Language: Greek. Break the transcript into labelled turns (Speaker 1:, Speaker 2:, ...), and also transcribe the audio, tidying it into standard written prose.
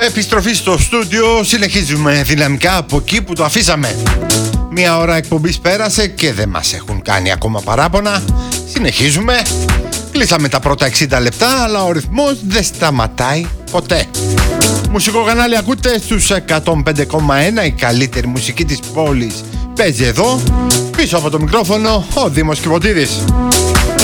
Speaker 1: Επιστροφή στο στούντιο, συνεχίζουμε δυναμικά από εκεί που το αφήσαμε. Μία ώρα εκπομπής πέρασε και δεν μας έχουν κάνει ακόμα παράπονα. Συνεχίζουμε. Κλείσαμε τα πρώτα 60 λεπτά, αλλά ο ρυθμός δεν σταματάει ποτέ. Μουσικό κανάλι ακούτε στους 105,1. Η καλύτερη μουσική της πόλης παίζει εδώ. Πίσω από το μικρόφωνο ο Δήμος Κιβωτίδης.